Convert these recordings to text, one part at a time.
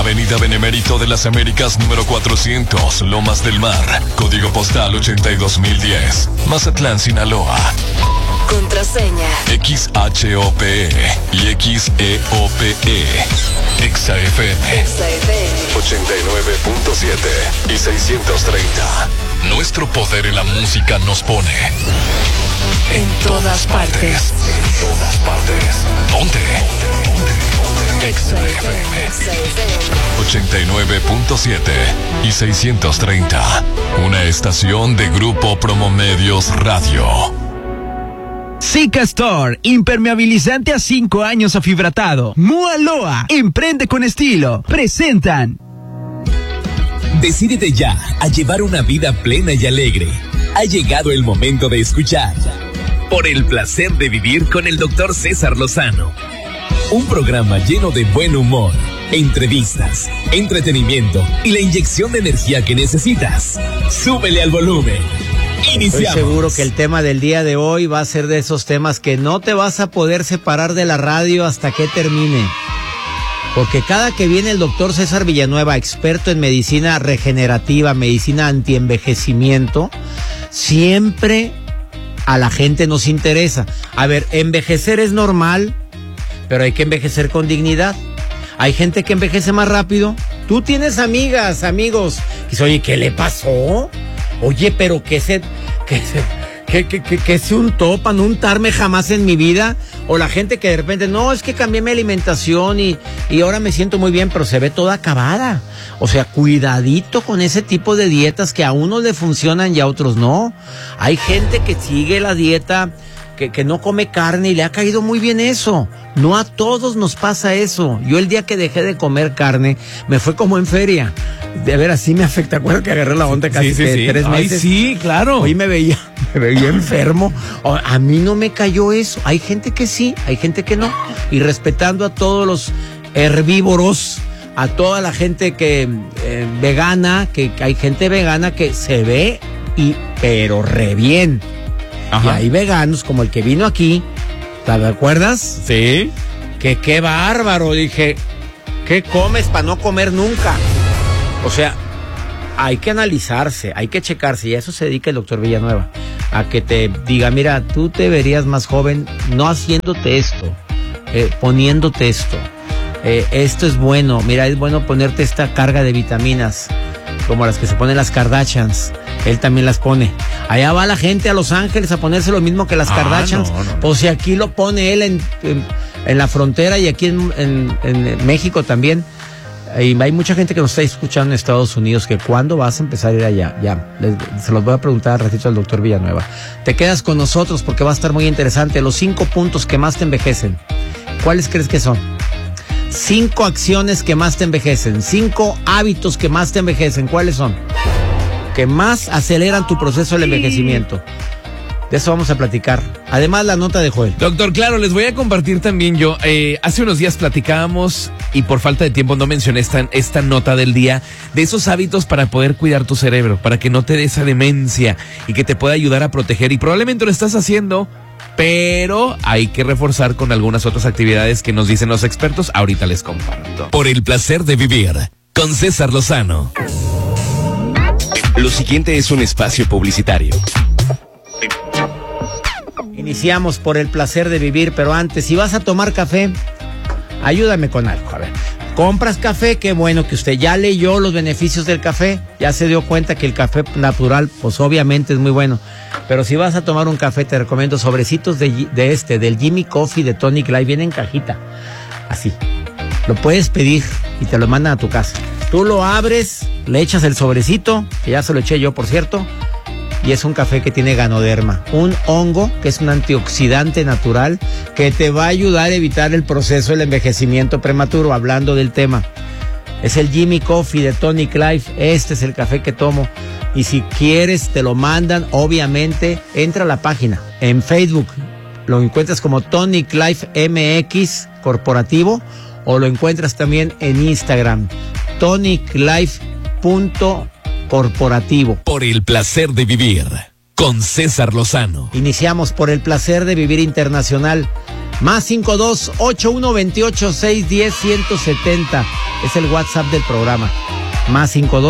Avenida Benemérito de las Américas número 400, Lomas del Mar, código postal 82010, Mazatlán, Sinaloa. Contraseña XHOPE y XEOPE. XFM 89.7 y 630. Nuestro poder en la música nos pone en todas partes. En todas partes. Ponte. XFM 89.7 y 630. Una estación de Grupo Promomedios Radio. Zika Store, impermeabilizante a 5 años afibratado. Mualoa, emprende con estilo. Presentan. Decídete ya a llevar una vida plena y alegre. Ha llegado el momento de escuchar Por el placer de vivir con el Dr. César Lozano. Un programa lleno de buen humor, entrevistas, entretenimiento y la inyección de energía que necesitas. Súbele al volumen. Iniciamos. Estoy seguro que el tema del día de hoy va a ser de esos temas que no te vas a poder separar de la radio hasta que termine. Porque cada que viene el doctor César Villanueva, experto en medicina regenerativa, medicina antienvejecimiento, siempre a la gente nos interesa. A ver, envejecer es normal, pero hay que envejecer con dignidad. Hay gente que envejece más rápido. Tú tienes amigas, amigos, que dicen, oye, ¿qué le pasó? Oye, pero que se untó para no untarme jamás en mi vida. O la gente que de repente, no, es que cambié mi alimentación y ahora me siento muy bien, pero se ve toda acabada. O sea, cuidadito con ese tipo de dietas que a unos le funcionan y a otros no. Hay gente que sigue la dieta, que no come carne y le ha caído muy bien eso. No a todos nos pasa eso. Yo el día que dejé de comer carne, me fue como en feria. De veras, sí me afecta. Acuerdo que agarré la onda casi 3 meses. Ay, sí, claro. Hoy me veía enfermo. A mí no me cayó eso. Hay gente que sí, hay gente que no. Y respetando a todos los herbívoros, a toda la gente que vegana, que hay gente vegana que se ve pero re bien. Ajá. Y hay veganos como el que vino aquí, ¿te acuerdas? Sí. Que qué bárbaro, dije, ¿qué comes para no comer nunca? O sea, hay que analizarse, hay que checarse, y a eso se dedica el doctor Villanueva, a que te diga, mira, tú te verías más joven no haciéndote esto, poniéndote esto. Esto es bueno, mira, es bueno ponerte esta carga de vitaminas, como las que se ponen las Kardashians. Él también las pone. Allá va la gente a Los Ángeles a ponerse lo mismo que las Kardashians. No. Pues si aquí lo pone él en la frontera y aquí en México también. Y hay mucha gente que nos está escuchando en Estados Unidos, que ¿cuándo vas a empezar a ir allá? Ya, se los voy a preguntar al ratito al doctor Villanueva. Te quedas con nosotros porque va a estar muy interesante. Los 5 puntos que más te envejecen. ¿Cuáles crees que son? 5 acciones que más te envejecen. 5 hábitos que más te envejecen. ¿Cuáles son? Que más aceleran tu proceso del envejecimiento. De eso vamos a platicar. Además, la nota de Joel. Doctor, claro, les voy a compartir también yo. Hace unos días platicábamos, y por falta de tiempo no mencioné esta nota del día, de esos hábitos para poder cuidar tu cerebro, para que no te dé esa demencia y que te pueda ayudar a proteger. Y probablemente lo estás haciendo, pero hay que reforzar con algunas otras actividades que nos dicen los expertos. Ahorita les comparto. Por el placer de vivir con César Lozano. Lo siguiente es un espacio publicitario. Iniciamos por el placer de vivir, pero antes, si vas a tomar café, ayúdame con algo. A ver, compras café, qué bueno que usted ya leyó los beneficios del café, ya se dio cuenta que el café natural, pues obviamente es muy bueno. Pero si vas a tomar un café, te recomiendo sobrecitos del Jimmy Coffee de Tonic Life, viene en cajita, así. Lo puedes pedir y te lo mandan a tu casa. Tú lo abres, le echas el sobrecito, que ya se lo eché yo, por cierto, y es un café que tiene ganoderma, un hongo que es un antioxidante natural que te va a ayudar a evitar el proceso del envejecimiento prematuro, hablando del tema. Es el Jimmy Coffee de Tonic Life, este es el café que tomo. Y si quieres, te lo mandan, obviamente, entra a la página, en Facebook, lo encuentras como Tonic Life MX Corporativo, o lo encuentras también en Instagram, toniclife.corporativo. Por el placer de vivir con César Lozano. Iniciamos por el placer de vivir internacional. Más 52-8128-610-170. Es el WhatsApp del programa. Más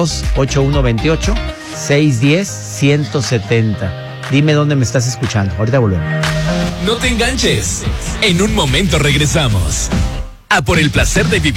52-8128-610-170. Dime dónde me estás escuchando. Ahorita volvemos. No te enganches. En un momento regresamos. A por el placer de vivir.